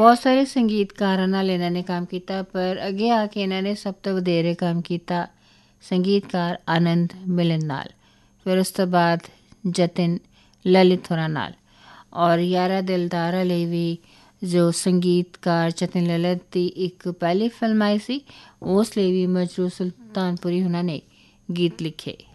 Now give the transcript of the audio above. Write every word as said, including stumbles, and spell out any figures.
ਬਹੁਤ ਸਾਰੇ ਸੰਗੀਤਕਾਰਾਂ ਨਾਲ ਇਹਨਾਂ ਨੇ ਕੰਮ ਕੀਤਾ, ਪਰ ਅੱਗੇ ਆ ਕੇ ਇਹਨਾਂ ਨੇ ਸਭ ਤੋਂ ਵਧੇਰੇ ਕੰਮ ਕੀਤਾ ਸੰਗੀਤਕਾਰ ਆਨੰਦ ਮਿਲਨ ਨਾਲ, ਫਿਰ ਉਸ ਤੋਂ ਬਾਅਦ ਜਤਿਨ ਲਲਿਤ ਹੋਰਾਂ ਨਾਲ। ਔਰ ਯਾਰਾ ਦਿਲਦਾਰਾ ਲਈ ਵੀ ਜੋ ਸੰਗੀਤਕਾਰ ਜਤਿਨ ਲਲਿਤ ਦੀ ਇੱਕ ਪਹਿਲੀ ਫਿਲਮ ਆਈ ਸੀ, ਉਸ ਲਈ ਵੀ ਮਜਰੂ ਸੁਲਤਾਨਪੁਰੀ ਉਹਨਾਂ ਨੇ ਗੀਤ ਲਿਖੇ।